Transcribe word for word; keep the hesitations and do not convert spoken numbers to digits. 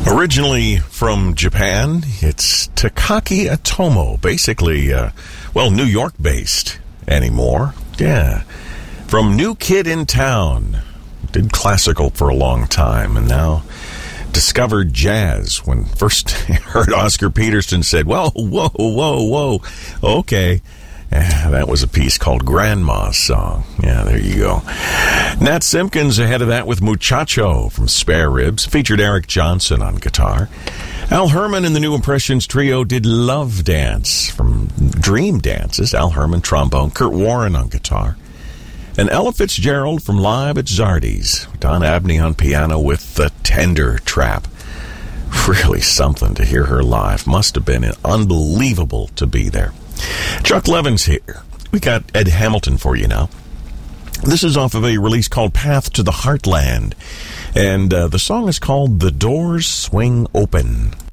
Originally from Japan, it's Takaki Atomo, basically, uh, well, New York-based anymore. Yeah. From New Kid in Town. Did classical for a long time, and now discovered jazz. When first heard Oscar Peterson said, whoa, whoa, whoa, whoa, okay. Yeah, that was a piece called Grandma's Song. Yeah, there you go. Nat Simpkins ahead of that with Muchacho from Spare Ribs. Featured Eric Johnson on guitar. Al Herman and the New Impressions Trio did Love Dance from Dream Dances. Al Herman, trombone. Kurt Warren on guitar. And Ella Fitzgerald from Live at Zardy's. Don Abney on piano with The Tender Trap. Really something to hear her live. Must have been unbelievable to be there. Chuck Levin's here. We got Ed Hamilton for you now. This is off of a release called Path to the Heartland. And uh, the song is called The Doors Swing Open.